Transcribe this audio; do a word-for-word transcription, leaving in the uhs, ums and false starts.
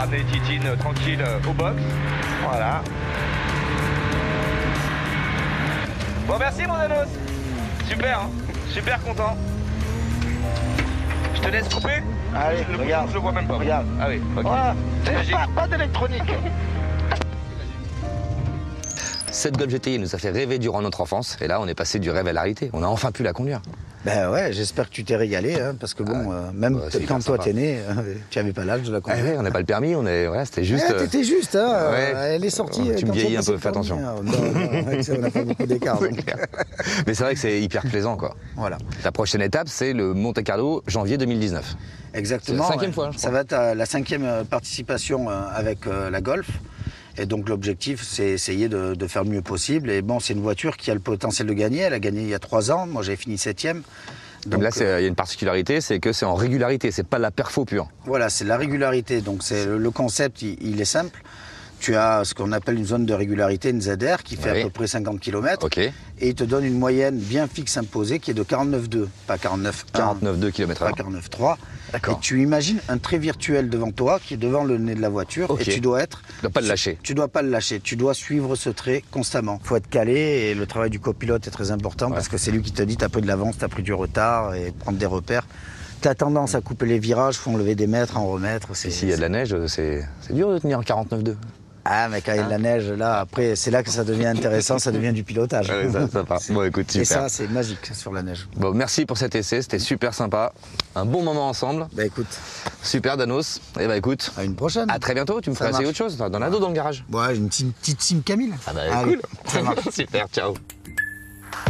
ramener Titine euh, tranquille euh, au box. Voilà. Bon, merci mon Danos. Super, hein. Super content. Je te laisse couper. Allez, le regarde. bouton, je le vois même pas. Regarde. Ah oui, ok. Voilà. Magique. Pas, pas d'électronique. Cette Golf G T I nous a fait rêver durant notre enfance, et là on est passé du rêve à la réalité. On a enfin pu la conduire. Ben ouais, j'espère que tu t'es régalé, hein, parce que bon, euh, même Ouais, c'est quand hyper toi sympa. t'es né, euh, tu avais pas l'âge de la Ah conduire. ouais, on n'a pas le permis, on est, ouais, c'était juste. Eh, t'étais juste, hein, ouais. euh, elle est sortie. Tu me quand vieillis on un peu, passait fais le permis, attention. hein. Non, non, avec ça, on n'a pas beaucoup d'écart. C'est donc. clair. Mais c'est vrai que c'est hyper plaisant, quoi. Voilà. La prochaine étape, c'est le Monte Carlo, janvier deux mille dix-neuf. Exactement. C'est la cinquième ouais. fois, je Ça crois. va être euh, la cinquième euh, participation euh, avec euh, la Golf. Et donc l'objectif, c'est essayer de, de faire le mieux possible. Et bon, c'est une voiture qui a le potentiel de gagner. Elle a gagné il y a trois ans. Moi, j'avais fini septième. Donc là, il y a une particularité, c'est que c'est en régularité, c'est pas de la perfo pure. Voilà, c'est la régularité. Donc c'est le, le concept, il, il est simple. Tu as ce qu'on appelle une zone de régularité, une Z R, qui fait Oui. à peu près cinquante kilomètres. Ok. Et il te donne une moyenne bien fixe imposée qui est de quarante-neuf virgule deux, pas quarante-neuf virgule un, quarante-neuf virgule deux kilomètres pas heure. quarante-neuf virgule trois. D'accord. Et tu imagines un trait virtuel devant toi qui est devant le nez de la voiture. Ok. Et tu dois être... Tu dois pas le lâcher. Tu dois pas le lâcher. Tu dois suivre ce trait constamment. Il faut être calé et le travail du copilote est très important Ouais. parce que c'est lui qui te dit t'as pris de l'avance, t'as pris du retard et prendre des repères. T'as tendance à couper les virages, faut enlever des mètres, en remettre. c'est- Ici, il y a de la neige, c'est c'est dur de tenir en quarante-neuf virgule deux. Ah, mais quand il y a de la neige, là, après, c'est là que ça devient intéressant, ça devient du pilotage. Ouais, ça, ça part. Bon, écoute, Et super. ça, c'est magique sur la neige. Bon, merci pour cet essai, c'était super sympa. Un bon moment ensemble. Bah écoute, Super, Danos. Et bah écoute, à une prochaine. à très bientôt. Tu me Ça feras essayer marche. autre chose. T'en as d'autres dans le garage. Ouais, une petite, petite sim Camille. Ah bah Allez, cool. ça marche. Super, ciao.